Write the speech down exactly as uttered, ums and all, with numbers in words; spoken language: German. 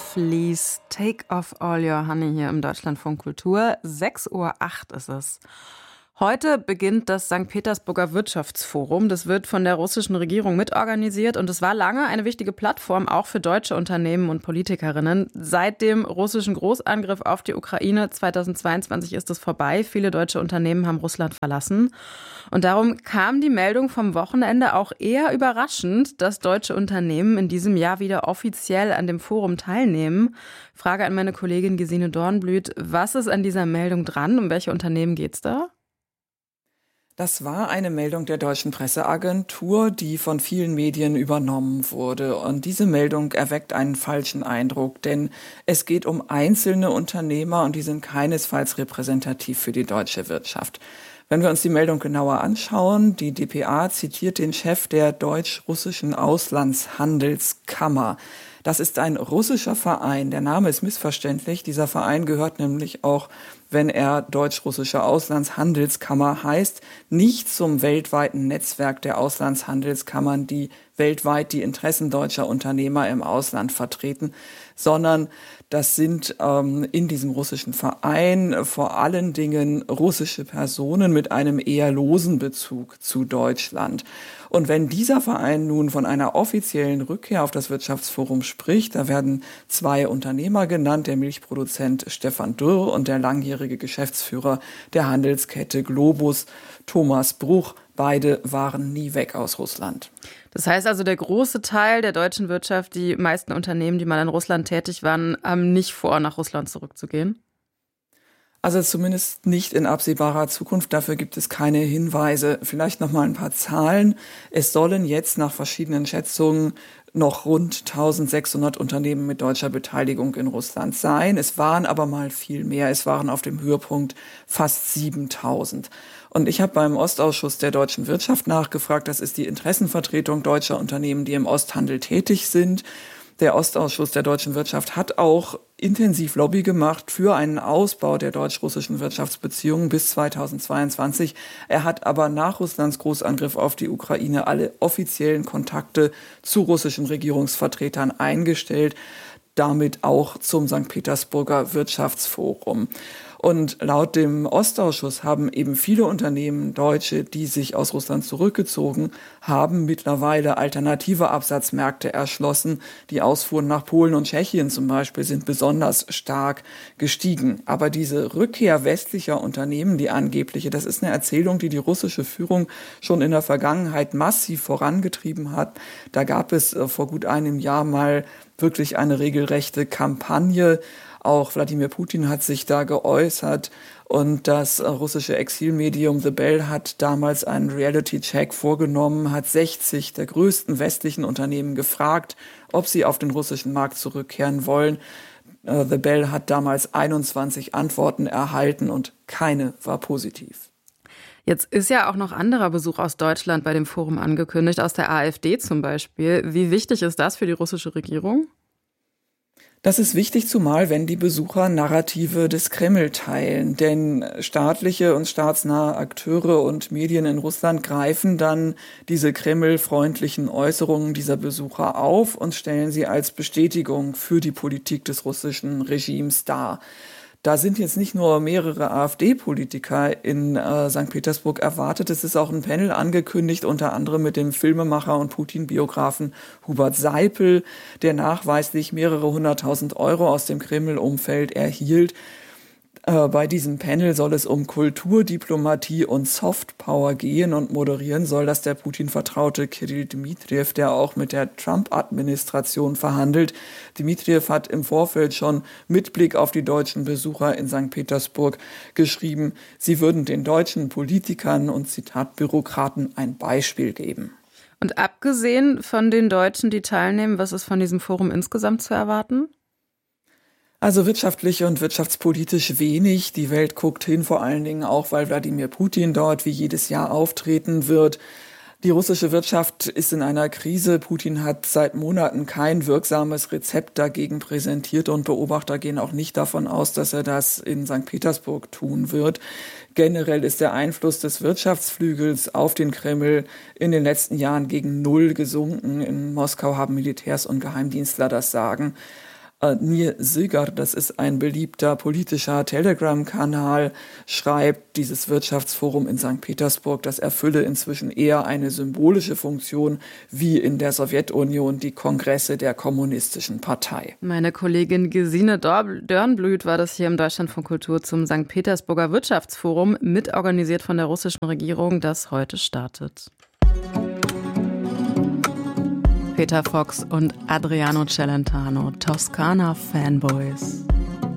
Fleece, Take Off All Your Honey hier im Deutschlandfunk Kultur. sechs Uhr acht ist es. Heute beginnt das Sankt Petersburger Wirtschaftsforum. Das wird von der russischen Regierung mitorganisiert und es war lange eine wichtige Plattform, auch für deutsche Unternehmen und Politikerinnen. Seit dem russischen Großangriff auf die Ukraine zweitausendzweiundzwanzig ist es vorbei. Viele deutsche Unternehmen haben Russland verlassen. Und darum kam die Meldung vom Wochenende auch eher überraschend, dass deutsche Unternehmen in diesem Jahr wieder offiziell an dem Forum teilnehmen. Frage an meine Kollegin Gesine Dornblüt, was ist an dieser Meldung dran? Um welche Unternehmen geht's da? Das war eine Meldung der Deutschen Presseagentur, die von vielen Medien übernommen wurde. Und diese Meldung erweckt einen falschen Eindruck, denn es geht um einzelne Unternehmer und die sind keinesfalls repräsentativ für die deutsche Wirtschaft. Wenn wir uns die Meldung genauer anschauen, die D P A zitiert den Chef der deutsch-russischen Auslandshandelskammer. Das ist ein russischer Verein. Der Name ist missverständlich. Dieser Verein gehört nämlich auch, wenn er deutsch-russische Auslandshandelskammer heißt, nicht zum weltweiten Netzwerk der Auslandshandelskammern, die weltweit die Interessen deutscher Unternehmer im Ausland vertreten, sondern das sind ähm, in diesem russischen Verein vor allen Dingen russische Personen mit einem eher losen Bezug zu Deutschland. Und wenn dieser Verein nun von einer offiziellen Rückkehr auf das Wirtschaftsforum spricht, da werden zwei Unternehmer genannt, der Milchproduzent Stefan Dürr und der langjährige Geschäftsführer der Handelskette Globus, Thomas Bruch. Beide waren nie weg aus Russland. Das heißt also, der große Teil der deutschen Wirtschaft, die meisten Unternehmen, die mal in Russland tätig waren, haben nicht vor, nach Russland zurückzugehen? Also zumindest nicht in absehbarer Zukunft. Dafür gibt es keine Hinweise. Vielleicht noch mal ein paar Zahlen. Es sollen jetzt nach verschiedenen Schätzungen noch rund eintausendsechshundert Unternehmen mit deutscher Beteiligung in Russland sein. Es waren aber mal viel mehr. Es waren auf dem Höhepunkt fast siebentausend. Und ich habe beim Ostausschuss der deutschen Wirtschaft nachgefragt. Das ist die Interessenvertretung deutscher Unternehmen, die im Osthandel tätig sind. Der Ostausschuss der deutschen Wirtschaft hat auch intensiv Lobby gemacht für einen Ausbau der deutsch-russischen Wirtschaftsbeziehungen bis zweitausendzweiundzwanzig. Er hat aber nach Russlands Großangriff auf die Ukraine alle offiziellen Kontakte zu russischen Regierungsvertretern eingestellt, damit auch zum Sankt Petersburger Wirtschaftsforum. Und laut dem Ostausschuss haben eben viele Unternehmen, Deutsche, die sich aus Russland zurückgezogen haben, mittlerweile alternative Absatzmärkte erschlossen. Die Ausfuhren nach Polen und Tschechien zum Beispiel sind besonders stark gestiegen. Aber diese Rückkehr westlicher Unternehmen, die angebliche, das ist eine Erzählung, die die russische Führung schon in der Vergangenheit massiv vorangetrieben hat. Da gab es vor gut einem Jahr mal wirklich eine regelrechte Kampagne. Auch Wladimir Putin hat sich da geäußert und das russische Exilmedium The Bell hat damals einen Reality-Check vorgenommen, hat sechzig der größten westlichen Unternehmen gefragt, ob sie auf den russischen Markt zurückkehren wollen. The Bell hat damals einundzwanzig Antworten erhalten und keine war positiv. Jetzt ist ja auch noch anderer Besuch aus Deutschland bei dem Forum angekündigt, aus der AfD zum Beispiel. Wie wichtig ist das für die russische Regierung? Das ist wichtig, zumal wenn die Besucher Narrative des Kreml teilen. Denn staatliche und staatsnahe Akteure und Medien in Russland greifen dann diese Kreml-freundlichen Äußerungen dieser Besucher auf und stellen sie als Bestätigung für die Politik des russischen Regimes dar. Da sind jetzt nicht nur mehrere AfD-Politiker in äh, Sankt Petersburg erwartet, es ist auch ein Panel angekündigt, unter anderem mit dem Filmemacher und Putin-Biografen Hubert Seipel, der nachweislich mehrere hunderttausend Euro aus dem Kreml-Umfeld erhielt. Äh, bei diesem Panel soll es um Kulturdiplomatie und Softpower gehen und moderieren soll das der Putin-Vertraute Kirill Dmitriev, der auch mit der Trump-Administration verhandelt. Dmitriev hat im Vorfeld schon mit Blick auf die deutschen Besucher in Sankt Petersburg geschrieben, sie würden den deutschen Politikern und Zitat Bürokraten ein Beispiel geben. Und abgesehen von den Deutschen, die teilnehmen, was ist von diesem Forum insgesamt zu erwarten? Also wirtschaftlich und wirtschaftspolitisch wenig. Die Welt guckt hin, vor allen Dingen auch, weil Wladimir Putin dort wie jedes Jahr auftreten wird. Die russische Wirtschaft ist in einer Krise. Putin hat seit Monaten kein wirksames Rezept dagegen präsentiert und Beobachter gehen auch nicht davon aus, dass er das in Sankt Petersburg tun wird. Generell ist der Einfluss des Wirtschaftsflügels auf den Kreml in den letzten Jahren gegen Null gesunken. In Moskau haben Militärs und Geheimdienstler das Sagen. Nir Sigar, das ist ein beliebter politischer Telegram-Kanal, schreibt, dieses Wirtschaftsforum in Sankt Petersburg, das erfülle inzwischen eher eine symbolische Funktion wie in der Sowjetunion die Kongresse der Kommunistischen Partei. Meine Kollegin Gesine Dörnblüt war das hier im Deutschlandfunk Kultur zum Sankt Petersburger Wirtschaftsforum, mitorganisiert von der russischen Regierung, das heute startet. Peter Fox und Adriano Celentano, Toskana Fanboys.